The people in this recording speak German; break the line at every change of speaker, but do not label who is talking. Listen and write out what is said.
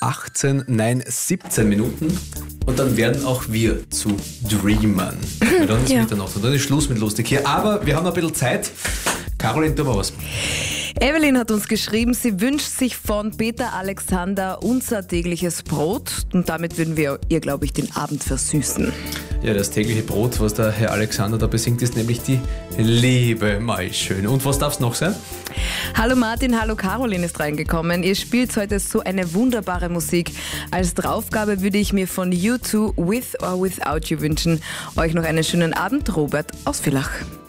18, 17 Minuten. Und dann werden auch wir zu Dreamern. Weil dann ist Mitternacht und dann ist Schluss mit lustig hier. Aber wir haben noch ein bisschen Zeit. Caroline, tu mal was.
Evelyn hat uns geschrieben, sie wünscht sich von Peter Alexander unser tägliches Brot und damit würden wir ihr, glaube ich, den Abend versüßen.
Ja, das tägliche Brot, was der Herr Alexander da besingt, ist nämlich die Liebe. Mal schön. Und was darf es noch sein?
Hallo Martin, hallo Caroline ist reingekommen. Ihr spielt heute so eine wunderbare Musik. Als Draufgabe würde ich mir von U2 With or Without You wünschen. Euch noch einen schönen Abend, Robert aus Villach.